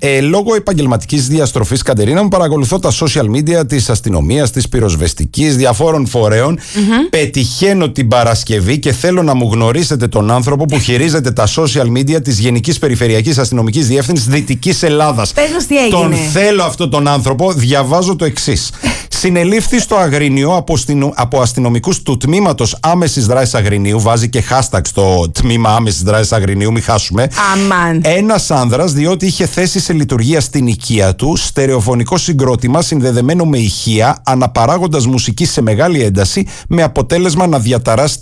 Λόγω επαγγελματικής διαστροφής, Κατερίνα μου, παρακολουθώ τα social media της αστυνομίας, της πυροσβεστικής, διαφόρων φορέων. Πετυχαίνω την Παρασκευή και θέλω να μου γνωρίσετε τον άνθρωπο που χειρίζεται τα social media της Γενικής Περιφερειακής Αστυνομικής Διεύθυνσης Δυτικής Ελλάδας. Πες μας τι έγινε. Τον θέλω αυτόν τον άνθρωπο. Διαβάζω το εξής. Συνελήφθη στο Αγρινίο από αστυνομικούς του τμήματος άμεσης δράσης Αγρινίου. Βάζει και hashtag στο τμήμα άμεσης δράσης Αγρινίου, μην χάσουμε. Αμάν. Ένας άνδρας, διότι είχε θέσει σε λειτουργία στην οικία του στερεοφωνικό συγκρότημα συνδεδεμένο με ηχεία, αναπαράγοντας μουσική σε μεγάλη ένταση, με αποτέλεσμα να διαταράσει